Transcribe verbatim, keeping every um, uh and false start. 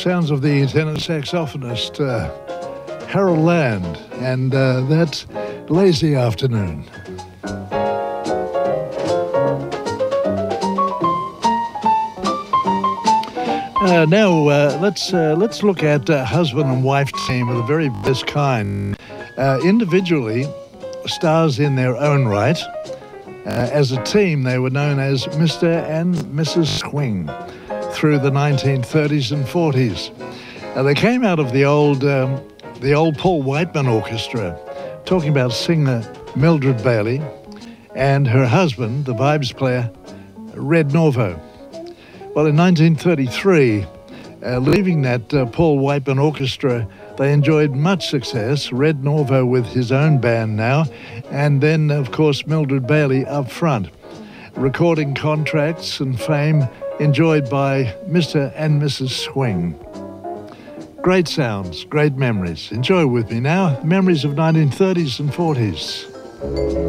sounds of the tenor saxophonist uh, Harold Land, and uh, that's Lazy Afternoon. Uh, now uh, let's uh, let's look at uh, husband and wife team of the very best kind. Uh, individually, stars in their own right. Uh, as a team, they were known as Mister and Missus Swing through the nineteen thirties and forties. Uh, they came out of the old um, the old Paul Whiteman Orchestra, talking about singer Mildred Bailey and her husband, the vibes player Red Norvo. Well, in nineteen thirty-three, uh, leaving that uh, Paul Whiteman Orchestra, they enjoyed much success. Red Norvo with his own band now, and then, of course, Mildred Bailey up front. Recording contracts and fame enjoyed by Mister and Missus Swing. Great sounds, great memories. Enjoy with me now, memories of nineteen thirties and forties.